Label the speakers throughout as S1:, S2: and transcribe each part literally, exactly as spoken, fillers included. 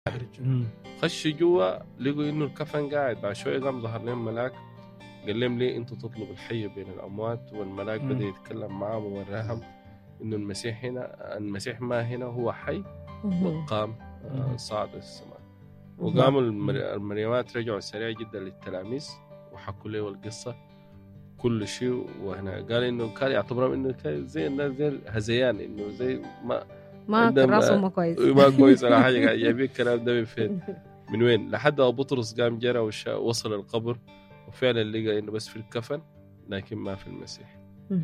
S1: خش جوا لقوا انه الكفن قاعد. بعد شويه قام ظهر لهم ملاك قال لهم ليه انتوا تطلبوا الحي بين الاموات. والملاك بدا يتكلم معهم ووراهم انه المسيح هنا، المسيح ما هنا هو حي وقام صعد السماء. وقاموا المريمات رجعوا سريع جدا للتلاميذ وحكوا له القصه كل شيء. وهنا قال انه كان يعتبرهم انه زي الناس زي هزيان، انه زي ما
S2: ما راسهم ما كويس
S1: ما كويس ولا حاجه. جايبين الكلام ده من فين من وين؟ لحد ابو بطرس قام جرى ووصل القبر وفعلا لقى انه بس في الكفن لكن ما في المسيح.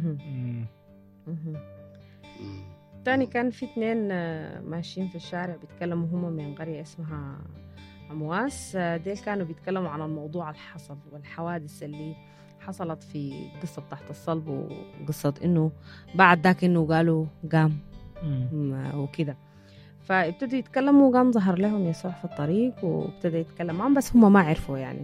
S2: تاني كان في اثنين ماشيين في الشارع بيتكلموا هم من قرية اسمها أمواس. ديل كانوا بيتكلموا عن الموضوع اللي حصل والحوادث اللي حصلت في قصة تحت الصلب، وقصة إنه بعد ذاك إنه قالوا قام وكده. فابتدوا يتكلموا وقام ظهر لهم يسوع في الطريق وابتدى يتكلم معهم، بس هم ما عرفوا يعني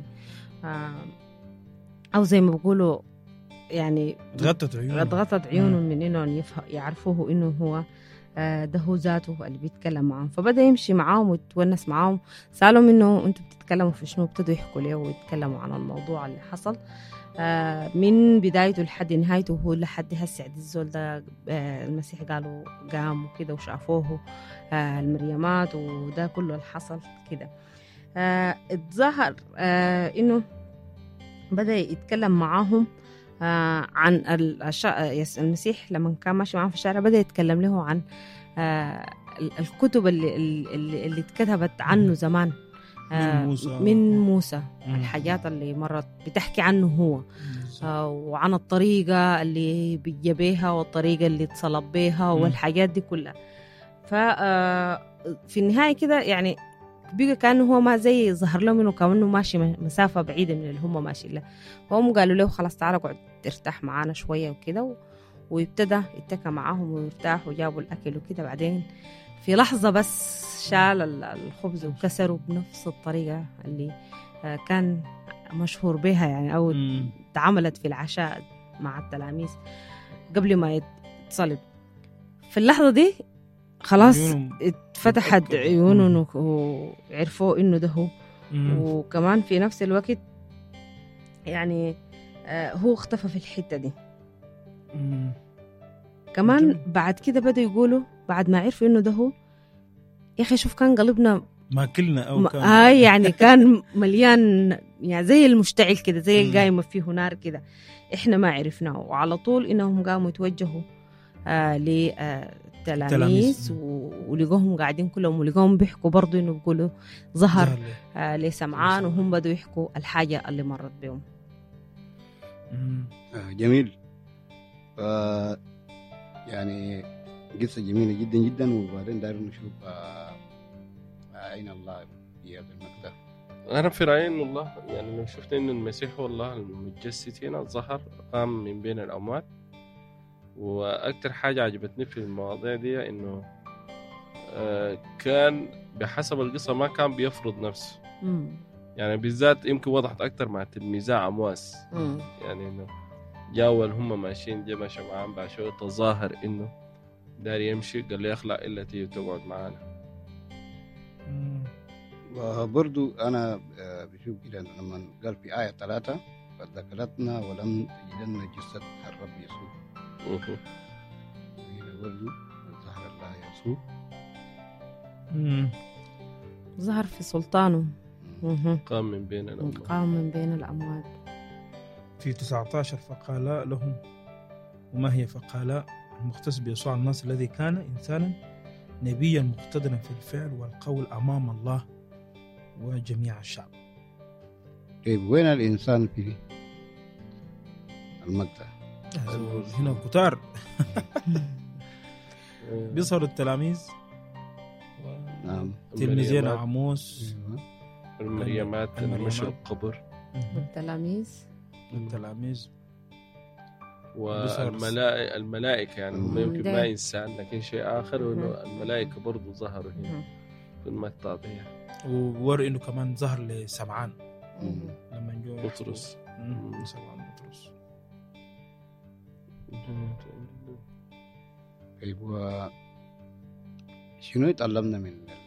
S2: أو زي ما بيقولوا يعني
S3: اتغطت عيونهم
S2: اتغطت عيونهم من إنه يعرفوه إنه هو ده هو ذاته اللي بيتكلم معهم. فبدأ يمشي معاهم ويتونس معاهم. سألهم إنه أنتوا بتتكلموا في شنو؟ ابتدوا يحكوا له ويتكلموا عن الموضوع اللي حصل من بدايته لحد نهايته. هو لحد هسه الزول ده المسيح قالوا قام وكده وشافوه المريمات وده كله اللي حصل كده. اتظاهر إنه بدأ يتكلم معاهم عن المسيح لما كان ماشي معهم في الشارع. بدأ يتكلم له عن الكتب اللي اللي, اللي اتكتبت عنه زمان
S3: من موسى,
S2: من موسى. الحاجات اللي مرت بتحكي عنه هو وعن الطريقة اللي بيجيبها والطريقة اللي اتصلب بها والحاجات دي كلها. ففي النهاية كده يعني بيقى كأنه هو ما زي ظهر لهم إنه كأنه ماشي مسافة بعيدة من اللي هم ماشي له. فهم قالوا له خلاص تعالى قعد ترتاح معانا شوية وكده. ويبتدى يتكى معاهم ويرتاح وجابوا الأكل وكده. بعدين في لحظة بس شال الخبز وكسره بنفس الطريقة اللي كان مشهور بها يعني أو تعاملت في العشاء مع التلاميذ قبل ما يتصلب. في اللحظة دي خلاص اتفتحت عيونهم وعرفوا إنه ده هو. وكمان في نفس الوقت يعني هو اختفى في الحتة دي. كمان جميل. بعد كده بدأ يقولوا بعد ما عرفوا إنه ده هو، يا أخي شوف كان قلبنا
S3: ما كلنا أو
S2: م...
S3: كان
S2: هاي يعني كان مليان يعني زي المشتعل كده زي القايمة فيه نار كده. إحنا ما عرفناه. وعلى طول إنهم قاموا يتوجهوا آه للتلاميذ ولقوهم قاعدين كلهم ولقوهم بيحكوا برضو إنه بيقولوا ظهر آه لسمعان وهم بدوا يحكوا الحاجة اللي مرت بهم.
S4: آه جميل. آه يعني قصة جميلة جدا جدا. وبعدين داير نشوف آه عين الله في هذا المقطع.
S1: أنا في رأيي إنه الله يعني لو شفت إنه المسيح هو الله المتجسد هنا ظهر قام من بين الأموات. وأكتر حاجة عجبتني في المواضيع دي إنه آه كان بحسب القصة ما كان بيفرض نفسه. مم. يعني بالذات يمكن وضحت أكتر مع تلميذة عمواس. مم. يعني إنه جاول هم ماشيين جا ماشي معاهم بعد شوية تظاهر إنه دار يمشي قال لي أخلع إلا تيجي تقعد معانا.
S4: وبرضو أنا بشوف كده لما قال في آية ثلاثة فذكرتنا ولم تجدن جسد الرب يسوع. هنا برضو ظهر الله يسوع
S2: ظهر في سلطانه.
S1: قام من بين الأموات.
S2: قام من بين الأموات.
S3: في تسعة عشر فقال لهم وما هي فقال المختص بيسوع الناصر الذي كان إنسانا نبيا مقتدرا في الفعل والقول أمام الله وجميع الشعب.
S4: طيب وين الإنسان في المقطع؟
S3: هنا كتار بيظهر التلاميذ
S4: نعم
S3: تلميذين عموس
S1: المريمات مشوا القبر
S2: والتلاميذ
S3: التلاميذ
S1: والملائكة الملائكة يعني يمكن ما إنسان لكن شيء آخر وإنه الملائكة برضو ظهروا هنا في المقطع ده.
S3: وور إنه كمان ظهر لسمعان لما جو
S1: بطرس.
S3: سمعان بطرس.
S4: طيب شنو يتعلمنا من